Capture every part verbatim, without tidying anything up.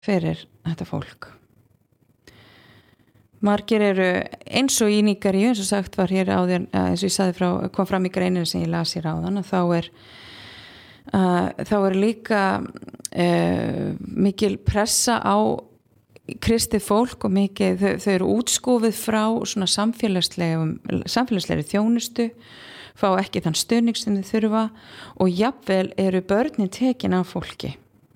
fyrir þetta fólk. Margir eru eins og í Nígeríu, eins og sagt var hér áður, eins og ég sagði frá, kom fram í greininu sem ég las hér áðan, að þá er, uh, þá er líka uh, mikil pressa á kristið fólk og mikið, þau, þau eru útskúfið frá svona samfélagslegum, samfélagslegri þjónustu, fá ekki þann stuðning sem þau þurfa og jafnvel eru börnin tekin af fólki.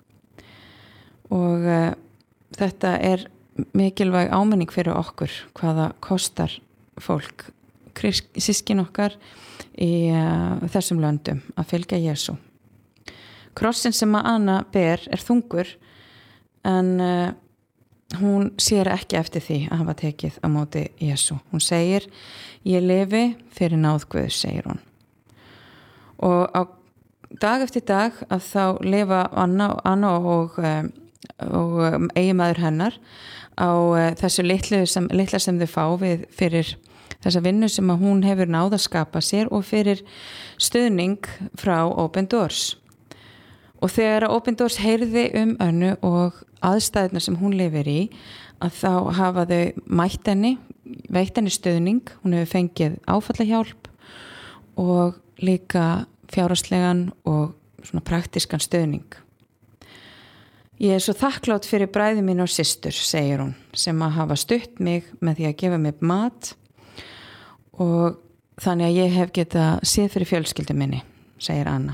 Og uh, þetta er mikilvæg áminning fyrir okkur hvaða kostar fólk, sískin okkar í uh, þessum löndum að fylgja Jesú. Krossin sem að Anna ber er þungur en uh, hún sér ekki eftir því að hafa tekið á móti Jesú. Hún segir, ég lifi fyrir náð Guðs, segir hún. Og á dag eftir dag að þá lifa Anna, Anna og, og eiginmaður hennar á þessu litlu sem, litla sem þau fá við fyrir þessa vinnu sem að hún hefur náð að skapa sér og fyrir stuðning frá Open Doors. Og þegar Open Doors heyrði um Önnu og aðstæðuna sem hún lifir í, að þá hafa þau mætt henni, veitt henni stuðning, hún hefur fengið áfallahjálp og líka fjárhagslegan og svona praktískan stuðning. Ég er svo þakklátt fyrir bræði mín og systur, segir hún, sem að hafa stutt mig með því að gefa mig mat og þannig að ég hef getað séð fyrir fjölskyldu minni, segir Anna.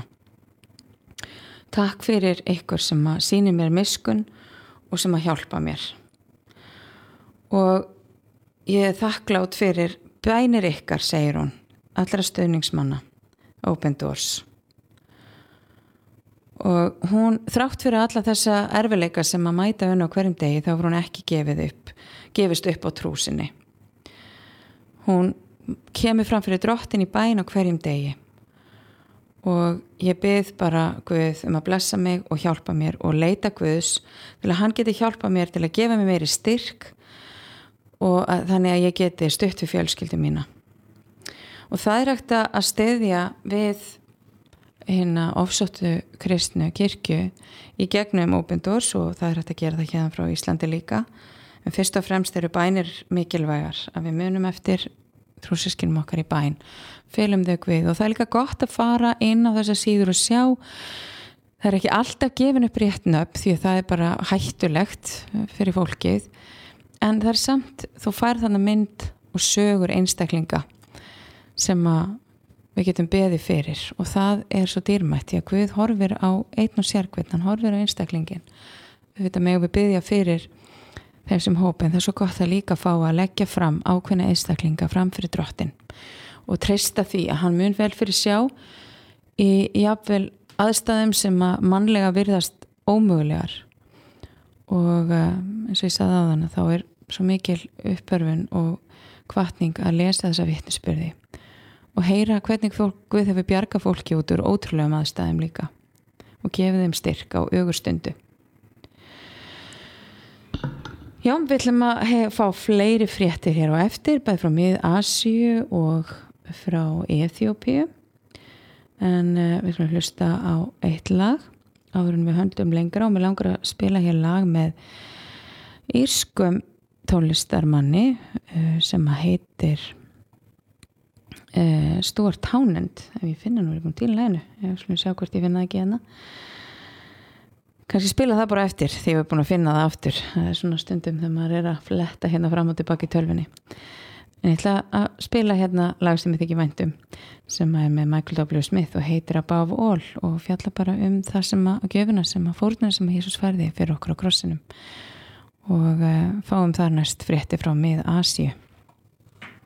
Takk fyrir ykkur sem að sýnir mér miskunn og sem að hjálpa mér. Og ég er þakklátt fyrir bænir ykkar, segir hún, allra stuðningsmanna, Open Doors. Og hún, þrátt fyrir alla þessa erfileika sem að mæta Önnu á hverjum degi, þá var hún ekki gefið upp, gefist upp á trú sinni. Hún kemur fram fyrir drottin í bæn á hverjum degi. Og ég bið bara Guð um að blessa mig og hjálpa mér og leita Guðs til að hann geti hjálpa mér til að gefa mér meiri styrk og að, þannig að ég geti stutt við fjölskyldu mína. Og það er hægt að styðja við hérna ofsóttu kristnu kirkju í gegnum Open Doors og það er hægt að gera það hérna frá Íslandi líka. En fyrst og fremst eru bænir mikilvægar að við munum eftir trúsyskinum okkar í bæn, fylgum þau Guð og það er líka gott að fara inn á þessa síður og sjá. Það er ekki alltaf gefin upp rétt nöfn því að það er bara hættulegt fyrir fólkið en það er samt, þú fær þannig mynd og sögur einstaklinga sem að við getum beðið fyrir og það er svo dýrmætt því að Guð horfir á einn og sérkvinn, hann horfir á einstaklingin. Við veitum að við beðja fyrir þeim sem hópin, það er svo gott að líka fá að leggja fram ákveðna einstaklinga fram fyrir drottin og treysta því að hann mun vel fyrir sjá í jafnvel aðstæðum sem að mannlega virðast ómögulegar og eins og ég sagði áðan að þá er svo mikil uppörfun og hvatning að lesa þessa vitnisburði og heyra hvernig fólk, Guð hefur bjargað fólki út úr ótrúlegum aðstæðum líka og gefið þeim styrk á ögurstundu. Já, við ætlum að hef, fá fleiri fréttir hér á eftir, bæði frá Mið-Asíu og frá Eþíópíu. En uh, við ætlum að hlusta á eitt lag áður en við höndum lengra og mér langar að spila hér lag með írskum tónlistarmanni uh, sem heitir uh, Stuart Townend, ef ég finna nú í til læginu, ég ætlum að sjá hvort ég finna það ekki hérna. Kannski spila það bara eftir því við erum búin að finna það aftur. Það er svona stundum þegar maður er að fletta hérna fram og tilbaka í tölvunni. En ég ætla að spila hérna lag sem ég þykir vænt um sem er með Michael W. Smith og heitir Above All og fjalla bara um það sem að gjöfuna sem að fórnir sem að Jesus færði fyrir okkur á krossinum og uh, fáum þar næst frétti frá Mið-Asíu.